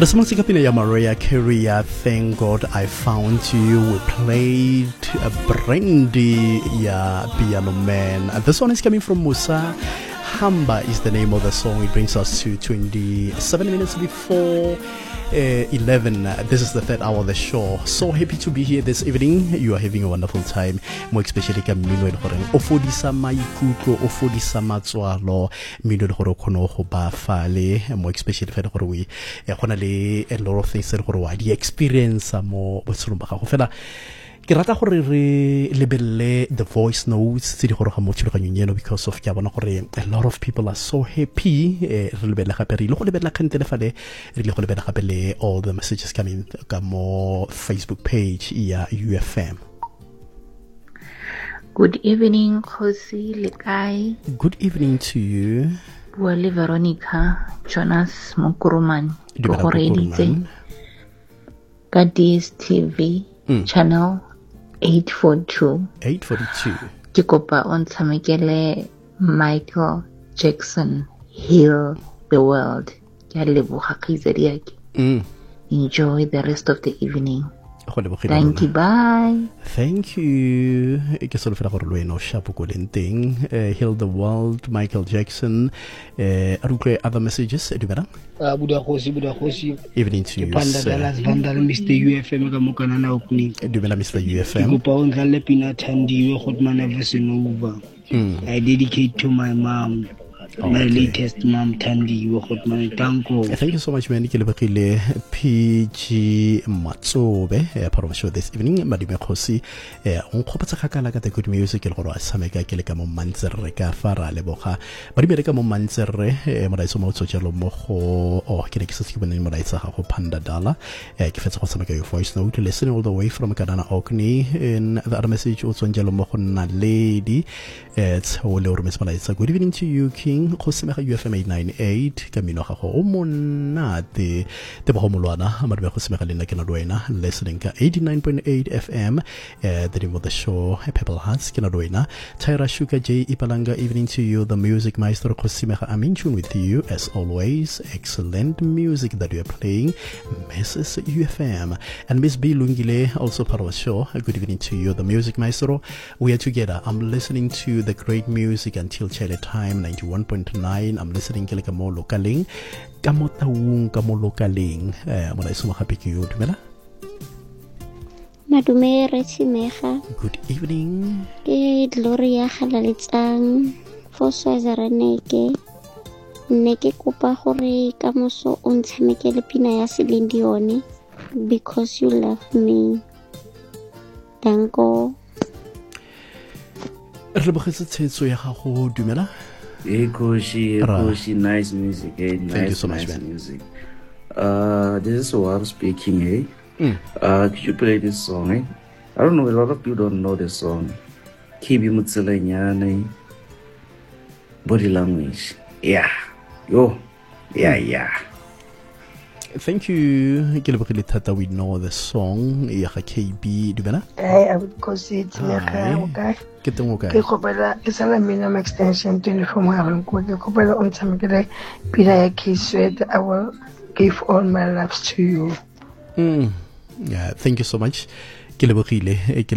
Response ka pina ya Mariah Carey, Thank God I Found You. We played Brandy ya Piano Man. This one is coming from Musa. Hamba is the name of the song. It brings us to 27 minutes before 11. This is the third hour of the show. So happy to be here this evening. You are having a wonderful time. More especially ka mmino le gore o fodisa maikutlo, o fodisa matswalo, mmino le gore o kgone go ba fale. More especially fa gore we gona le a lot of things that gore wa di experience mo botshelong ba gago. Fela ke rata gore re lebelle the voice notes tse di gore ga mo tshiloganyong eno because of ke bona gore a lot of people are so happy. Re lebelle gape re ile go lebella kgantele fale re ile go lebella gape le all the messages coming ka mo Facebook page ya UFM. Good evening, Khosi Lekai. Good evening to you. Bua le Veronica Jonas Mokuruman. Go reditse ka DSTV channel 842. 842. Ke kopa o ntshamekele Michael Jackson, Heal the World. Ke a leboga kgaitsedi yake. Enjoy the rest of the evening. Thank you, bye. Thank you. Ke solo fela gore lo eno shapo go lenteng. Heal the World, Michael Jackson. Arukwe other messages edubera. Buda khosi. Evening to you. Panda Dallas Vandal Mr. UFM ka mokana na okuni. Edubera Mr. UFM. Ko pa on dlalle pina thandiwe go tmana version over. I dedicate to my mom. My latest mom Thandiwe Khotmane. Thank you so much, man. Ke lebogile PG Matsobe part of the show this evening. Madime Khosi on khopatsa khakala ka the good music le gore a sameka ke le ka mo mantsere ka fara leboga badime re ka mo mantsere modaiso mo tsotselo mo go ke ne ke se tsibone modaitsa ga go Panda Dala ke fetsa go sameka your voice note listening all the way from Kadana Orkney in the other message o tsonjelo mo go nna lady it's ole o remes modaitsa. Good evening to you King go semega UFM 898 ka mino ga go o monate te bo molwana madime go semega le nna ke na loena listening ka 89.8 FM the name of the show Pebble Hearts ke na loena. Tyra Shuka J Ipalanga, evening to you, the music maestro go semega. I'm in tune with you as always. Excellent music that you are playing, Mrs. UFM. And Miss B Lungile, also part of the show. Good evening to you, the music maestro. We are together. I'm listening to the great music until Chile time 91.9. I'm listening to mo localing kamo taung kamo localing mo la suma happy you dumela. Madume re tshimega. Good evening. Ke Gloria Khalaletsang for Swaziland ne ke kopa gore ka moso o ntshamekele pina ya Celine Dion, Because You Love Me. Danko. Re lebogetse tsetso ya gago dumela. Koshi, nice music, Thank you so much, man. Music. This is Wab speaking, could you play this song, I don't know, a lot of people don't know this song. Kibi Mutselenyane, Body Language. Yeah. Thank you. Ke lebogile thata we know the song ya ga KB dumela. I would Khosi Tshimega okay. Ke teng o kae? Ke kopela ke sala minimum extension 24 mo ga go ke kopela o ntshamekele pina ya K-Sweat. I will give all my loves to you. Yeah, thank you so much. Ke lebogile.